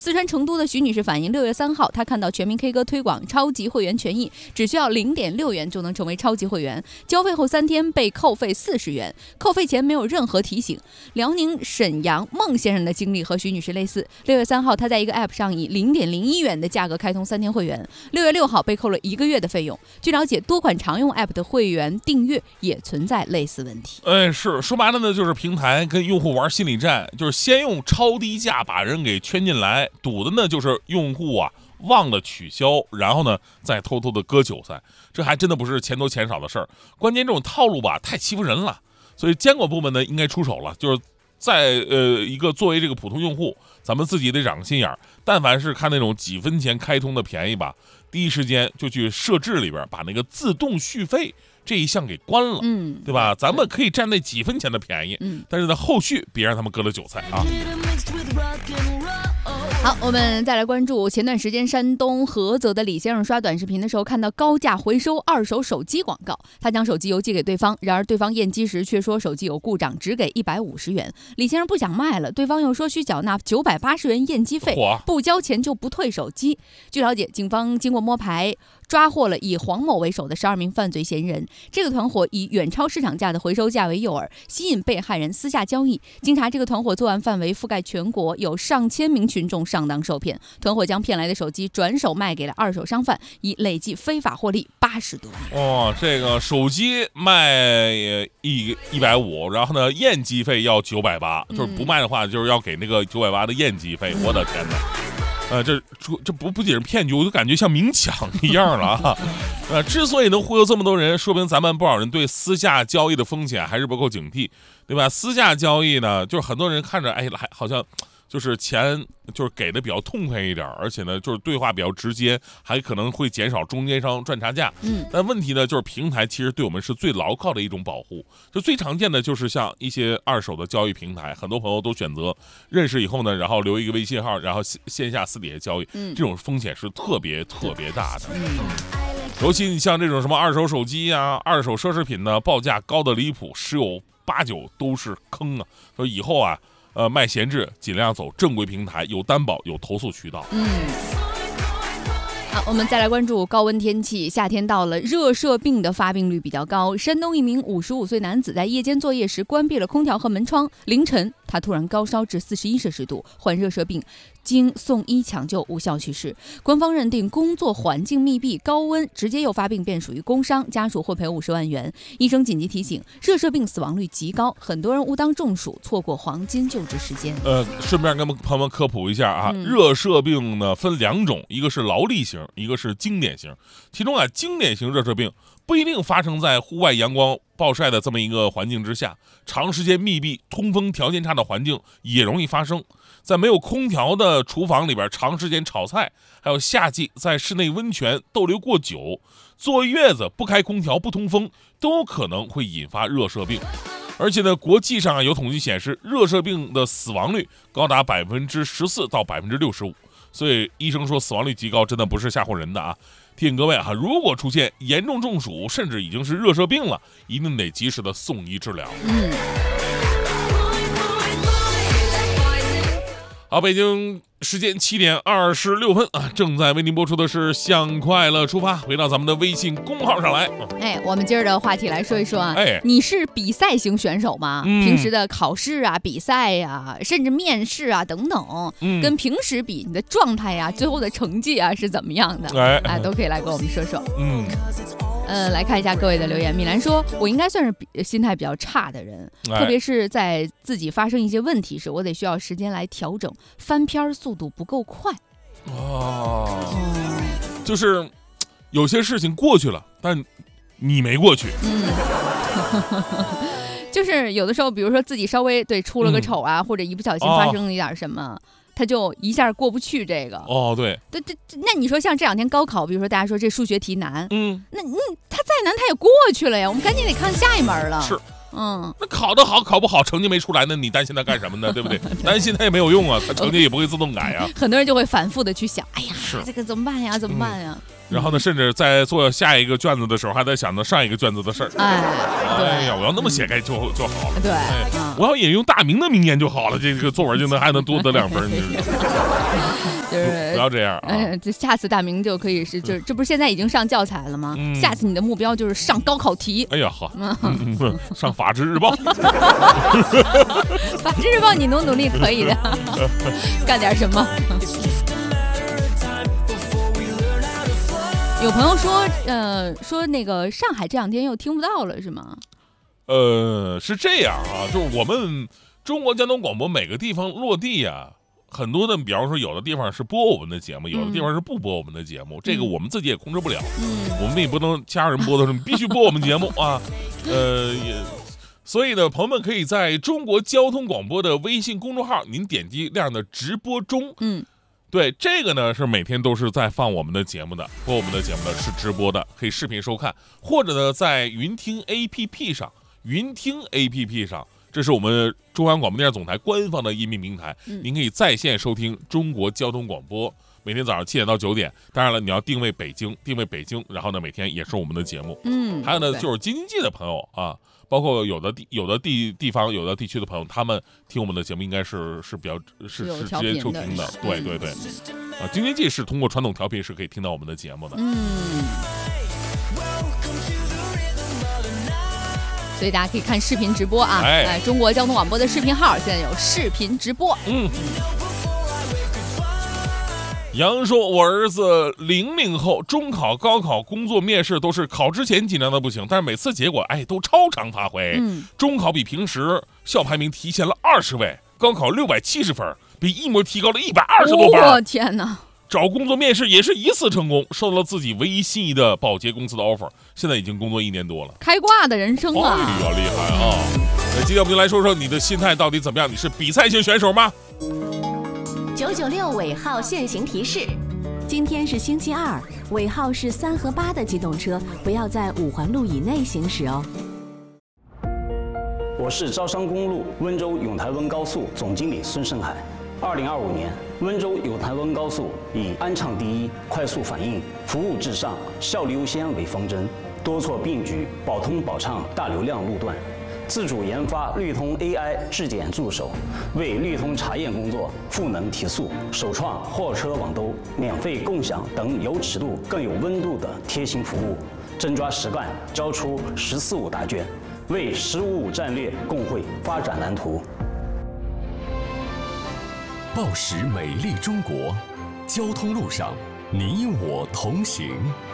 四川成都的徐女士反映，6月3号，她看到全民 K 歌推广超级会员权益，只需要0.6元就能成为超级会员，交费后3天被扣费40元，扣费前没有任何提醒。辽宁沈阳孟先生的经历和徐女士类似，6月3号，他在一个 App 上以0.01元的价格开通3天会员，6月6号被扣了1个月的费用。据了解，多款常用 App 的会员订阅也存在类似问题。 是说白了呢，就是平台跟用户玩心理战，就是先用超低价把人给圈进来。赌的呢就是用户忘了取消，然后呢再偷偷的割韭菜，这还真的不是钱多钱少的事儿。关键这种套路太欺负人了，所以监管部门呢应该出手了，就是在一个作为这个普通用户，咱们自己得长个心眼儿，但凡是看那种几分钱开通的便宜吧，第一时间就去设置里边把那个自动续费这一项给关了，对吧？咱们可以占那几分钱的便宜，但是在后续别让他们割了韭菜啊。 好，我们再来关注前段时间山东菏泽的李先生刷短视频的时候，看到高价回收二手手机广告，他将手机邮寄给对方，然而对方验机时却说手机有故障，只给150元。李先生不想卖了，对方又说需缴纳980元验机费，不交钱就不退手机。据了解，警方经过摸排，抓获了以黄某为首的12名犯罪嫌疑人。这个团伙以远超市场价的回收价为诱饵，吸引被害人私下交易。经查，这个团伙作案范围覆盖全国，有上千名群众上当受骗。团伙将骗来的手机转手卖给了二手商贩，以累计非法获利80多元。 这个手机卖150，然后呢验机费要980，就是不卖的话就是要给那个980的验机费。我的天哪！这不仅是骗局，我就感觉像明抢一样了啊！之所以能忽悠这么多人，说明咱们不少人对私下交易的风险还是不够警惕，对吧？私下交易呢，就是很多人看着好像就是钱就是给的比较痛快一点，而且呢就是对话比较直接，还可能会减少中间商赚差价。但问题呢就是平台其实对我们是最牢靠的一种保护。就最常见的就是像一些二手的交易平台，很多朋友都选择认识以后呢，然后留一个微信号，然后线下私底下交易，这种风险是特别大的。尤其你像这种什么二手手机二手奢侈品呢，报价高的离谱，十有8、9都是坑啊。所以以后卖闲置尽量走正规平台，有担保有投诉渠道。 好，我们再来关注高温天气，夏天到了，热射病的发病率比较高。山东一名55岁男子在夜间作业时关闭了空调和门窗，凌晨他突然高烧至41摄氏度，患热射病，经送医抢救无效去世。官方认定工作环境密闭，高温直接诱发病变属于工伤，家属获赔50万元。医生紧急提醒，热射病死亡率极高，很多人误当中暑，错过黄金救治时间。 顺便跟朋友们科普一下热射病呢分2种，一个是劳力型，一个是经典型。其中经典型热射病不一定发生在户外阳光暴晒的这么一个环境之下，长时间密闭、通风条件差的环境也容易发生。在没有空调的厨房里边长时间炒菜，还有夏季在室内温泉逗留过久，坐月子不开空调不通风，都可能会引发热射病。而且呢，国际上有统计显示，热射病的死亡率高达14%到65%，所以医生说死亡率极高，真的不是吓唬人的啊！提醒各位如果出现严重中暑，甚至已经是热射病了，一定得及时的送医治疗。好，北京时间7点26分正在为您播出的是向快乐出发，回到咱们的微信公号上来。 我们今儿的话题来说一说你是比赛型选手吗？平时的考试比赛甚至面试等等，跟平时比你的状态最后的成绩是怎么样的？都可以来跟我们说说。来看一下各位的留言。米兰说，我应该算是心态比较差的人，特别是在自己发生一些问题时，我得需要时间来调整，翻篇速度不够快。 就是有些事情过去了，但你没过去。 就是有的时候，比如说自己稍微出了个丑或者一不小心发生了一点什么，他就一下过不去这个。 对， 那你说像这2天高考，比如说大家说这数学题难，那他再难他也过去了呀，我们赶紧得看下一门了。 是， 那考得好考不好，成绩没出来，那你担心他干什么呢？对不对？担心他也没有用啊，他成绩也不会自动改啊。 很多人就会反复的去想，哎呀，这个怎么办呀？怎么办呀？ 然后呢，甚至在做下一个卷子的时候，还在想着上一个卷子的事儿。哎呀，我要那么写该就好了。 对， 我要引用大明的名言就好了，这个作文就还能多得2分。 就是不要这样啊！ 这下次大明就可以是，这不是现在已经上教材了吗？下次你的目标就是上高考题。 哎呀，好，上法制日报。 法制日报，你努力可以的，干点什么？有朋友说那个上海这2天又听不到了，是吗？ 是这样啊，就是我们中国交通广播每个地方落地啊，很多的，比方说有的地方是播我们的节目，有的地方是不播我们的节目，这个我们自己也控制不了。我们也不能家人播的时候必须播我们节目啊。所以呢，朋友们可以在中国交通广播的微信公众号，您点击亮的直播中。对，这个呢是每天都是在放我们的节目的，播我们的节目的是直播的，可以视频收看，或者呢在云听 APP 上，这是我们中央广播电视总台官方的音频平台，您可以在线收听中国交通广播，每天早上7点到9点。当然了，你要定位北京，然后呢每天也是我们的节目。还有呢就是京津冀的朋友啊，包括有的地方有的地区的朋友，他们听我们的节目应该是比较是直接收听的。对啊，京津冀是通过传统调频是可以听到我们的节目的。 所以大家可以看视频直播啊！中国交通广播的视频号现在有视频直播。 杨说，我儿子00后，中考、高考、工作面试都是考之前紧张的不行，但是每次结果都超常发挥。中考比平时校排名提前了20位，高考670分，比一模提高了120多分。 我天哪！ 找工作面试也是一次成功，收到了自己唯一心仪的保洁公司的 offer， 现在已经工作1年多了， 开挂的人生啊！ 哎呀，厉害啊！那今天我们就来说说你的心态到底怎么样？你是比赛型选手吗 ？996尾号限行提示：今天是星期2，尾号是3和8的机动车不要在5环路以内行驶哦。 我是招商公路温州永台温高速总经理孙胜海。2025年，温州永台温高速以安畅第一、快速反应、服务至上、效率优先为方针，多措并举，保通保畅大流量路段，自主研发绿通 AI 质检助手，为绿通查验工作赋能提速，首创货车网兜、免费共享等有尺度更有温度的贴心服务，真抓实干，交出“14-5”答卷，为“15-5”战略共绘发展蓝图。 报时美丽中国，交通路上你我同行。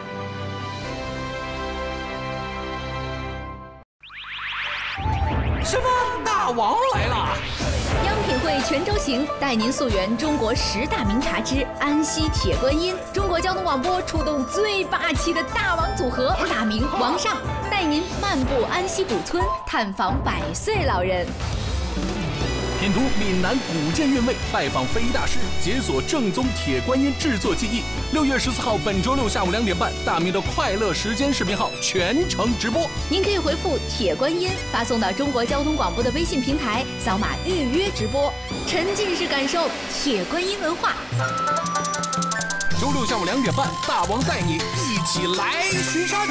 师傅，大王来了！ 央品汇全州行带您溯源中国10大名茶之安溪铁观音。中国交通广播出动最霸气的大王组合大明王上，带您漫步安溪古村，探访100岁老人。 品读闽南古建韵味，拜访非遗大师，解锁正宗铁观音制作技艺。6月14号，本周六下午2点半，大明的快乐时间视频号全程直播。 您可以回复铁观音发送到中国交通广播的微信平台，扫码预约直播，沉浸式感受铁观音文化。 周六下午2点半，大王带你一起来巡山。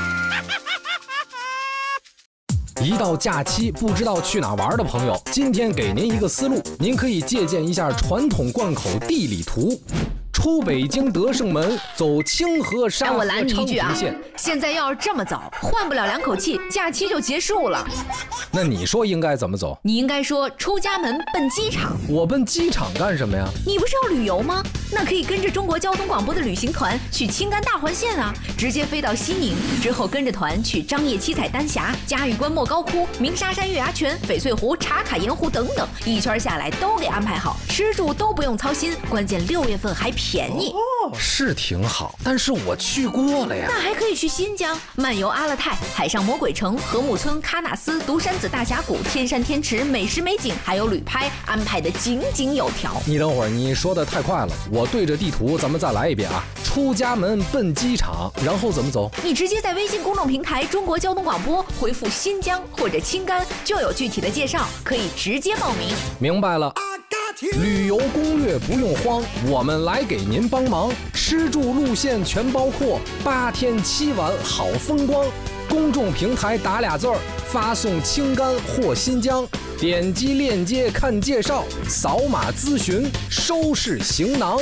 一到假期不知道去哪玩的朋友，今天给您一个思路，您可以借鉴一下传统贯口地理图。出北京德胜门，走清河沙河昌平线。 现在要是这么走，换不了2口气，假期就结束了。 那你说应该怎么走？ 你应该说出家门奔机场。 我奔机场干什么呀？ 你不是要旅游吗？那可以跟着中国交通广播的旅行团去青甘大环线啊，直接飞到西宁，之后跟着团去张掖七彩丹霞、嘉峪关莫高窟、鸣沙山月牙泉、翡翠湖、茶卡盐湖等等，一圈下来都给安排好，吃住都不用操心，关键6月份还便宜。 是挺好，但是我去过了呀。 那还可以去新疆，漫游阿勒泰、海上魔鬼城、河姆村、喀纳斯、独山子大峡谷、天山天池，美食美景，还有旅拍，安排的井井有条。 你等会儿，你说的太快了，我对着地图咱们再来一遍啊。出家门奔机场，然后怎么走？ 你直接在微信公众平台中国交通广播回复新疆或者青甘，就有具体的介绍，可以直接报名。 明白了。旅游攻略不用慌，我们来给您帮忙。吃住路线全包括，8天7晚好风光。公众平台打俩字儿，发送青甘或新疆，点击链接看介绍，扫码咨询，收拾行囊。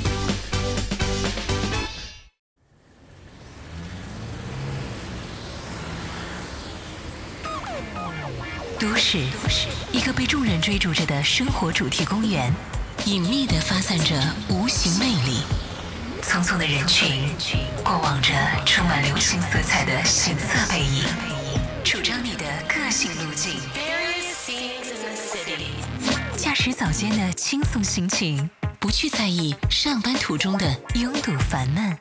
都市，一个被众人追逐着的生活主题公园，隐秘地发散着无形魅力。匆匆的人群，过往着充满流行色彩的行色背影，主张你的个性路径。驾驶早间的轻松心情，不去在意上班途中的拥堵烦闷。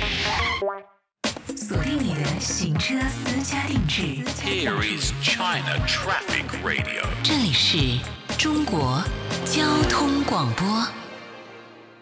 锁定你的行车私家定制。 Here is China Traffic Radio。 这里是中国交通广播。